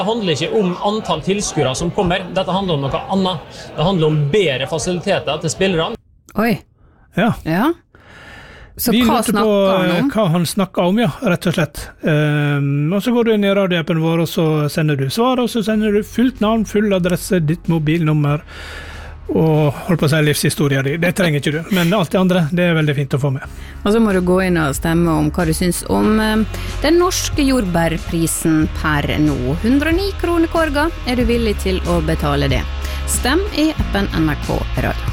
Det handler ikke om antall tilskuere som kommer, dette handler om noe annet. Det handler om bedre fasiliteter til spillerne. Oi. Ja. Så vi hva lurte på snakker han om? hva han snakker om, ja, rett og slett. Og så går du inn i radioappen vår, og så sender du svar, og så sender du fullt navn, full adresse, ditt mobilnummer, og holdt på å si livshistoria di. Det trenger ikke du, men alt det andre, det er veldig fint å få med. Og så må du gå inn og stemme om hva du synes om den norske jordbærprisen per nå. 109 kroner korga. Er du villig til å betale det? Stem i appen NRK Radio.